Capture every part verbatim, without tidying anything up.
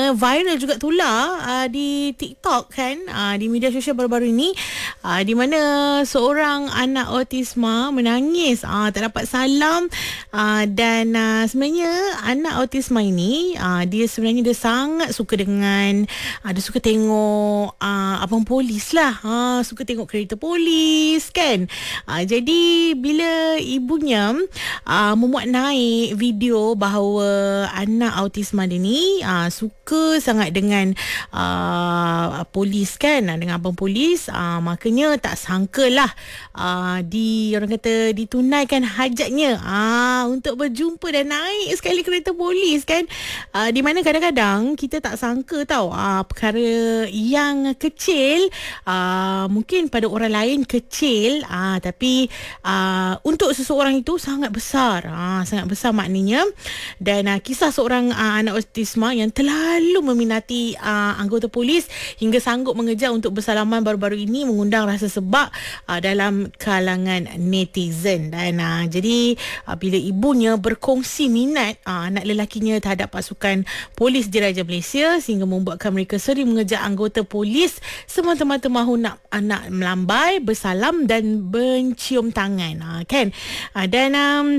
mana viral juga tular uh, di TikTok kan, uh, di media sosial baru-baru ini, uh, di mana seorang anak autisma menangis, uh, tak dapat salam, uh, dan uh, sebenarnya anak autisma ini uh, dia sebenarnya dia sangat suka dengan uh, dia suka tengok uh, abang polis lah, uh, suka tengok kereta polis kan. uh, jadi bila ibunya uh, memuat naik video bahawa anak autisma dia ni uh, suka sangat dengan uh, polis kan, dengan abang polis, uh, makanya tak sangkalah uh, di orang kata ditunaikan hajatnya uh, untuk berjumpa dan naik sekali kereta polis kan. Uh, di mana kadang-kadang kita tak sangka tau, uh, perkara yang kecil uh, mungkin pada orang lain kecil, uh, tapi uh, untuk seseorang itu sangat besar, uh, sangat besar maknanya. Dan uh, kisah seorang uh, anak autisma yang terlalu meminati uh, anggota polis hingga sanggup mengejar untuk bersalaman baru-baru ini mengundang rasa sebab uh, dalam kalangan netizen. Dan uh, jadi uh, bila ibunya berkongsi minat uh, anak lelakinya terhadap pasukan polis diraja Malaysia sehingga membuatkan mereka sering mengejar anggota polis semata-mata mahu nak anak melambai, bersalam dan mencium tangan, uh, kan. Uh, dan um,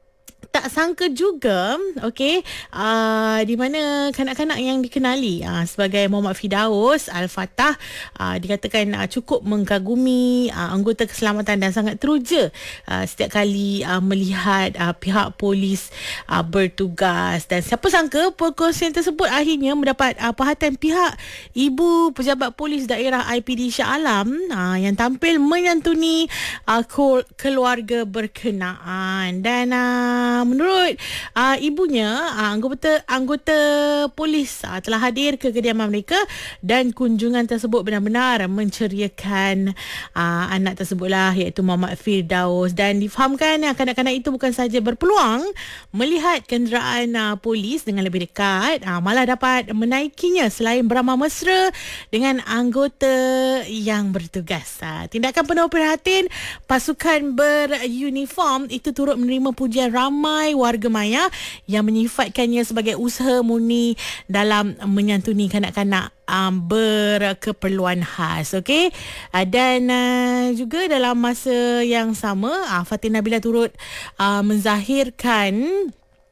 tak sangka juga, okey, uh, di mana kanak-kanak yang dikenali uh, sebagai Muhammad Firdaus Al-Fatah uh, dikatakan uh, cukup mengagumi uh, anggota keselamatan dan sangat teruja uh, setiap kali uh, melihat uh, pihak polis uh, bertugas. Dan siapa sangka perkongsian tersebut akhirnya mendapat uh, perhatian pihak ibu pejabat polis daerah I P D Shah Alam uh, yang tampil menyantuni uh, keluarga berkenaan. Dan uh, menurut uh, ibunya, uh, anggota anggota polis uh, telah hadir ke kediaman mereka dan kunjungan tersebut benar-benar menceriakan uh, anak tersebutlah, iaitu Muhammad Firdaus. Dan difahamkan uh, kanak-kanak itu bukan saja berpeluang melihat kenderaan uh, polis dengan lebih dekat, uh, malah dapat menaikinya selain beramah mesra dengan anggota yang bertugas. Uh, tindakan penuh perhatian pasukan beruniform itu turut menerima pujian ramai warga maya yang menyifatkannya sebagai usaha murni dalam menyantuni kanak-kanak um, berkeperluan khas. Okey, uh, dan uh, juga dalam masa yang sama uh, Fatin Nabila turut uh, menzahirkan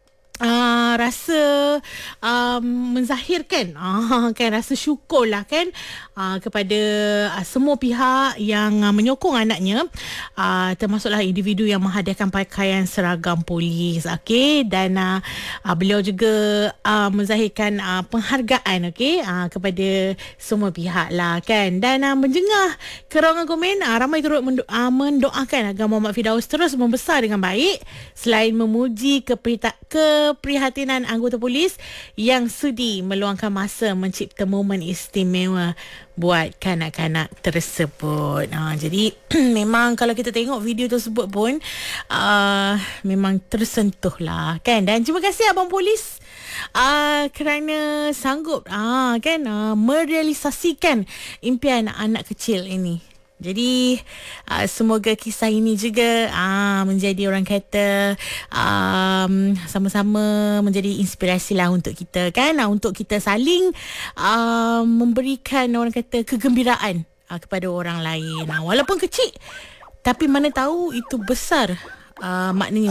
Uh, rasa um, menzahirkan uh, kan rasa syukur lah kan uh, kepada uh, semua pihak yang uh, menyokong anaknya, uh, termasuklah individu yang menghadiahkan pakaian seragam polis. Okey, dan uh, uh, beliau juga uh, menzahirkan uh, penghargaan okey uh, kepada semua pihak lah kan. Dan uh, menjengah kerongan komen, uh, ramai turut mendo- uh, mendoakan agar Muhammad Firdaus terus membesar dengan baik selain memuji keprita- ke keprihatinan anggota polis yang sudi meluangkan masa mencipta momen istimewa buat kanak-kanak tersebut. Ha, jadi memang kalau kita tengok video tersebut pun uh, memang tersentuh lah kan. Dan terima kasih abang polis uh, kerana sanggup uh, kan uh, merealisasikan impian anak kecil ini. Jadi uh, semoga kisah ini juga uh, menjadi orang kata um, sama-sama menjadi inspirasi lah untuk kita kan, uh, untuk kita saling uh, memberikan orang kata kegembiraan uh, kepada orang lain. Uh, walaupun kecil, tapi mana tahu itu besar uh, maknanya